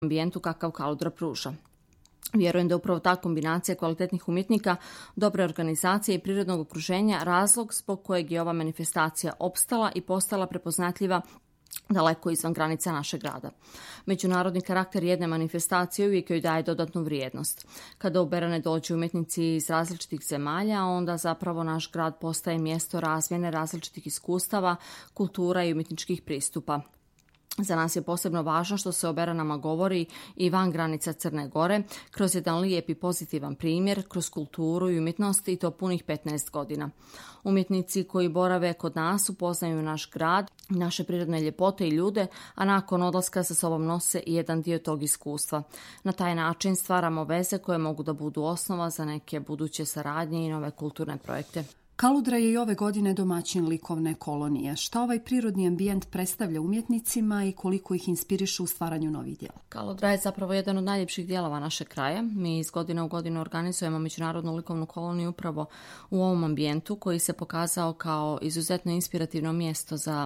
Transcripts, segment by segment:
ambijentu kakav Kaludra pruža. Vjerujem da je upravo ta kombinacija kvalitetnih umjetnika, dobre organizacije i prirodnog okruženja razlog zbog kojeg je ova manifestacija opstala i postala prepoznatljiva daleko izvan granica našeg grada. Međunarodni karakter jedne manifestacije uvijek joj daje dodatnu vrijednost. Kada u Berane dođu umjetnici iz različitih zemalja, onda zapravo naš grad postaje mjesto razmjene različitih iskustava, kultura i umjetničkih pristupa. Za nas je posebno važno što se o Beranama govori i van granica Crne Gore, kroz jedan lijep i pozitivan primjer, kroz kulturu i umjetnost i to punih 15 godina. Umjetnici koji borave kod nas upoznaju naš grad, naše prirodne ljepote i ljude, a nakon odlaska sa sobom nose i jedan dio tog iskustva. Na taj način stvaramo veze koje mogu da budu osnova za neke buduće saradnje i nove kulturne projekte. Kaludra je i ove godine domaćin likovne kolonije. Šta ovaj prirodni ambijent predstavlja umjetnicima i koliko ih inspiriše u stvaranju novih djela? Kaludra je zapravo jedan od najljepših dijelova našeg kraja. Mi iz godine u godinu organizujemo međunarodnu likovnu koloniju upravo u ovom ambijentu koji se pokazao kao izuzetno inspirativno mjesto za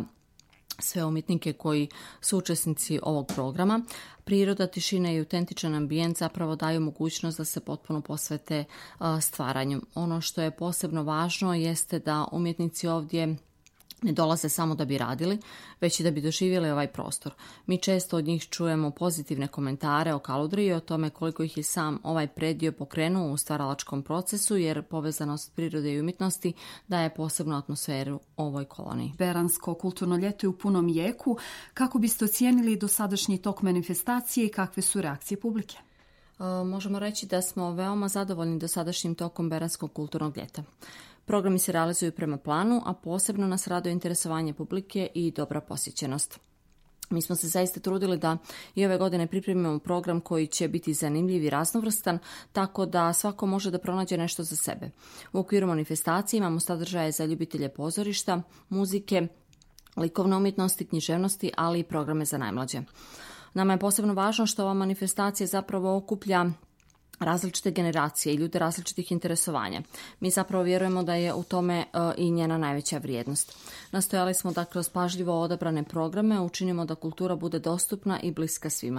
sve umjetnike koji su učesnici ovog programa. Priroda, tišina i autentičan ambijent zapravo daju mogućnost da se potpuno posvete stvaranju. Ono što je posebno važno jeste da umjetnici ovdje ne dolaze samo da bi radili, već i da bi doživjeli ovaj prostor. Mi često od njih čujemo pozitivne komentare o Kaludri i o tome koliko ih je sam ovaj predio pokrenuo u stvaralačkom procesu, jer povezanost prirode i umjetnosti daje posebnu atmosferu ovoj koloniji. Beransko kulturno ljeto je u punom jeku. Kako biste ocijenili dosadašnji tok manifestacije i kakve su reakcije publike? Možemo reći da smo veoma zadovoljni dosadašnjim tokom Beranskog kulturnog ljeta. Programi se realizuju prema planu, a posebno nas raduje interesovanje publike i dobra posjećenost. Mi smo se zaista trudili da i ove godine pripremimo program koji će biti zanimljiv i raznovrstan, tako da svako može da pronađe nešto za sebe. U okviru manifestacije imamo sadržaje za ljubitelje pozorišta, muzike, likovne umjetnosti, književnosti, ali i programe za najmlađe. Nama je posebno važno što ova manifestacija zapravo okuplja različite generacije i ljude različitih interesovanja. Mi zapravo vjerujemo da je u tome i njena najveća vrijednost. Nastojali smo da kroz pažljivo odabrane programe učinimo da kultura bude dostupna i bliska svima.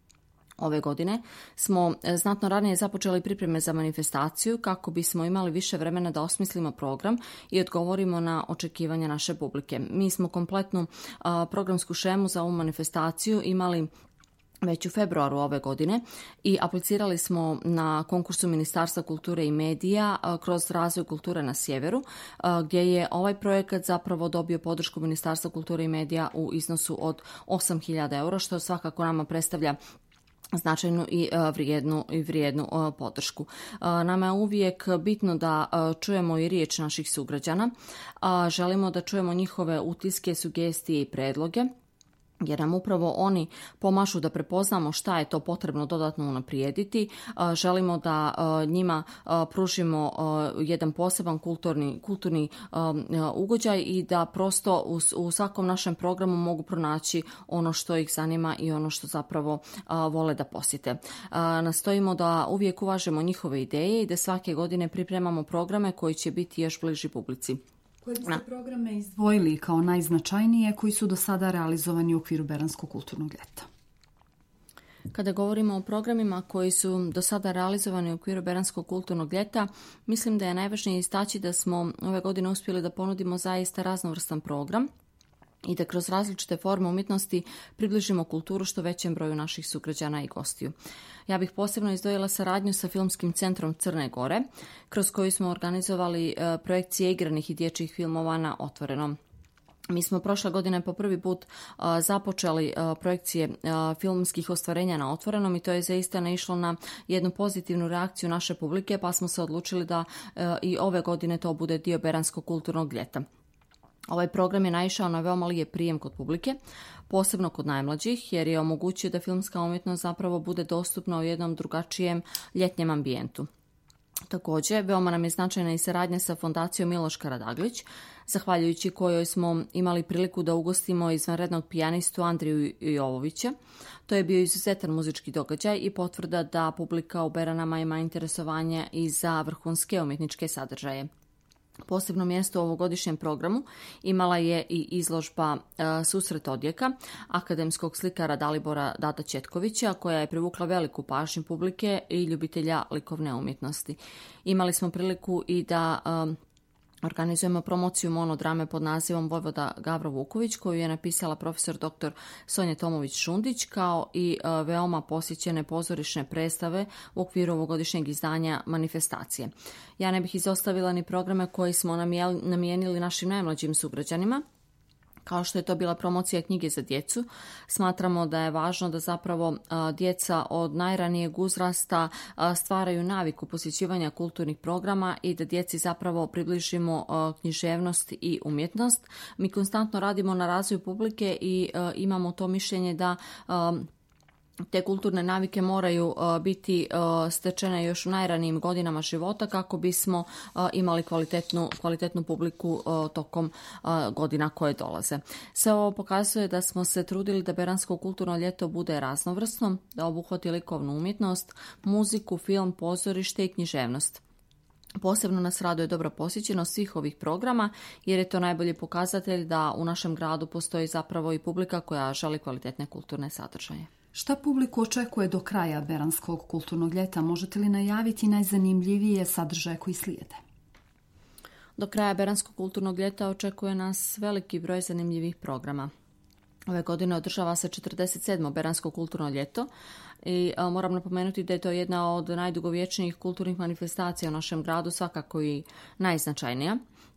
Ove godine smo znatno ranije započeli pripreme za manifestaciju kako bismo imali više vremena da osmislimo program i odgovorimo na očekivanja naše publike. Mi smo kompletnu programsku šemu za ovu manifestaciju imali već u februaru ove godine i aplicirali smo na konkursu Ministarstva kulture i medija kroz razvoj kulture na sjeveru, gdje je ovaj projekat zapravo dobio podršku Ministarstva kulture i medija u iznosu od 8.000 eura, što svakako nama predstavlja značajnu i vrijednu podršku. Nama je uvijek bitno da čujemo i riječ naših sugrađana. Želimo da čujemo njihove utiske, sugestije i predloge, jer nam upravo oni pomažu da prepoznamo šta je to potrebno dodatno unaprijediti. Želimo da njima pružimo jedan poseban kulturni ugođaj i da prosto u svakom našem programu mogu pronaći ono što ih zanima i ono što zapravo vole da posjete. Nastojimo da uvijek uvažimo njihove ideje i da svake godine pripremamo programe koji će biti još bliži publici. Koje biste programe izdvojili kao najznačajnije koji su do sada realizovani u okviru Beranskog kulturnog ljeta? Kada govorimo o programima koji su do sada realizovani u okviru Beranskog kulturnog ljeta, mislim da je najvažnije istaći da smo ove godine uspjeli da ponudimo zaista raznovrstan program i da kroz različite forme umjetnosti približimo kulturu što većem broju naših sugrađana i gostiju. Ja bih posebno izdvojila saradnju sa Filmskim centrom Crne Gore, kroz koju smo organizovali projekcije igranih i dječjih filmova na otvorenom. Mi smo prošle godine po prvi put započeli projekcije filmskih ostvarenja na otvorenom i to je zaista naišlo na jednu pozitivnu reakciju naše publike, pa smo se odlučili da i ove godine to bude dio Beranskog kulturnog ljeta. Ovaj program je naišao na veoma lijep prijem kod publike, posebno kod najmlađih, jer je omogućio da filmska umjetnost zapravo bude dostupna u jednom drugačijem ljetnjem ambijentu. Također, veoma nam je značajna i saradnja sa Fondacijom Miloš Karadaglić, zahvaljujući kojoj smo imali priliku da ugostimo izvanrednog pijanistu Andriju Jovovića. To je bio izuzetan muzički događaj i potvrda da publika u Beranama ima interesovanje i za vrhunske umjetničke sadržaje. Posebno mjesto u ovogodišnjem programu imala je i izložba Susret odjeka akademskog slikara Dalibora Dada Četkovića, koja je privukla veliku pažnju publike i ljubitelja likovne umjetnosti. Imali smo priliku i da organizujemo promociju monodrame pod nazivom Vojvoda Gavro Vuković, koju je napisala profesor dr. Sonja Tomović-Šundić, kao i veoma posjećene pozorišne predstave u okviru ovogodišnjeg izdanja Manifestacije. Ja ne bih izostavila ni programe koje smo namijenili našim najmlađim sugrađanima, kao što je to bila promocija knjige za djecu. Smatramo da je važno da zapravo djeca od najranijeg uzrasta stvaraju naviku posjećivanja kulturnih programa i da djeci zapravo približimo književnost i umjetnost. Mi konstantno radimo na razvoju publike i imamo to mišljenje da te kulturne navike moraju biti stečene još u najranijim godinama života kako bismo imali kvalitetnu publiku tokom godina koje dolaze. Sve ovo pokazuje da smo se trudili da Beransko kulturno ljeto bude raznovrsno, da obuhvati likovnu umjetnost, muziku, film, pozorište i književnost. Posebno nas raduje dobra posjećenost svih ovih programa, jer je to najbolji pokazatelj da u našem gradu postoji zapravo i publika koja želi kvalitetne kulturne sadržaje. Šta publiku očekuje do kraja Beranskog kulturnog ljeta? Možete li najaviti najzanimljivije sadržaje koji slijede? Do kraja Beranskog kulturnog ljeta očekuje nas veliki broj zanimljivih programa. Ove godine održava se 47. Beransko kulturno ljeto i moram napomenuti da je to jedna od najdugovječnijih kulturnih manifestacija u našem gradu, svakako i najznačajnija.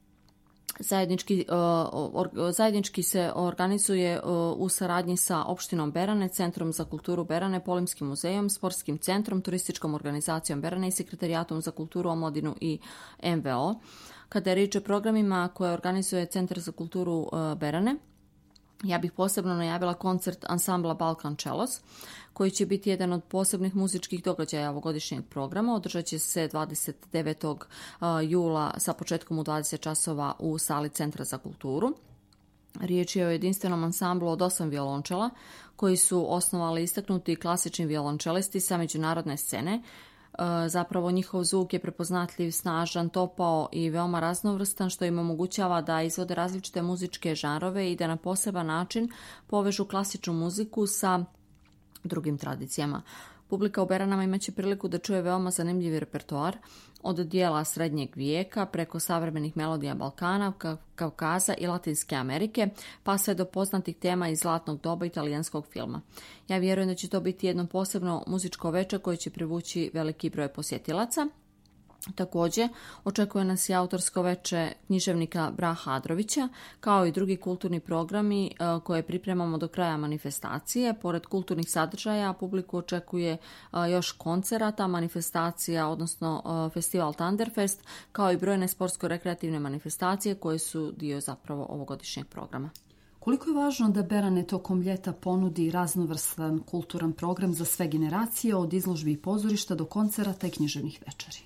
Zajednički se organizuje u saradnji sa opštinom Berane, Centrom za kulturu Berane, Polimskim muzejom, Sportskim centrom, Turističkom organizacijom Berane i Sekretarijatom za kulturu, omladinu i MVO. Kada je riječ o programima koje organizuje Centar za kulturu Berane, ja bih posebno najavila koncert ansambla Balkan Čelos, koji će biti jedan od posebnih muzičkih događaja ovogodišnjeg programa. Održat će se 29. jula sa početkom u 20 časova u sali Centra za kulturu. Riječ je o jedinstvenom ansamblu od 8 violončela koji su osnovali istaknuti klasični violončelisti sa međunarodne scene. Zapravo njihov zvuk je prepoznatljiv, snažan, topao i veoma raznovrstan, što im omogućava da izvode različite muzičke žanrove i da na poseban način povežu klasičnu muziku sa drugim tradicijama. Publika u Beranama imaće priliku da čuje veoma zanimljiv repertoar od dijela srednjeg vijeka preko savremenih melodija Balkana, Kavkaza i Latinske Amerike, pa sve do poznatih tema iz zlatnog doba italijanskog filma. Ja vjerujem da će to biti jedno posebno muzičko veče koje će privući veliki broj posjetilaca. Također, očekuje nas i autorsko veče književnika Braha Adrovića, kao i drugi kulturni programi koje pripremamo do kraja manifestacije. Pored kulturnih sadržaja, publiku očekuje još koncerata, manifestacija, odnosno festival Thunderfest, kao i brojne sportsko-rekreativne manifestacije koje su dio zapravo ovogodišnjeg programa. Koliko je važno da Berane tokom ljeta ponudi raznovrstan kulturan program za sve generacije, od izložbi i pozorišta do koncerata i književnih večeri?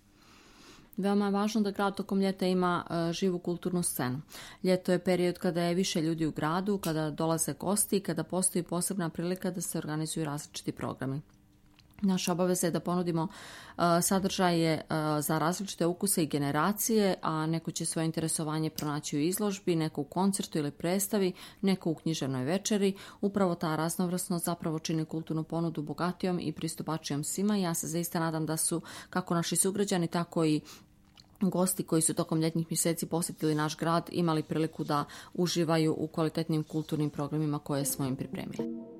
Veoma je važno da grad tokom ljeta ima živu kulturnu scenu. Ljeto je period kada je više ljudi u gradu, kada dolaze gosti i kada postoji posebna prilika da se organizuju različiti programi. Naša obaveza je da ponudimo sadržaje za različite ukuse i generacije, a neko će svoje interesovanje pronaći u izložbi, neko u koncertu ili predstavi, neko u književnoj večeri. Upravo ta raznovrsnost zapravo čini kulturnu ponudu bogatijom i pristupačijom svima. Ja se zaista nadam da su kako naši sugrađani, tako i gosti koji su tokom ljetnih mjeseci posjetili naš grad imali priliku da uživaju u kvalitetnim kulturnim programima koje smo im pripremili.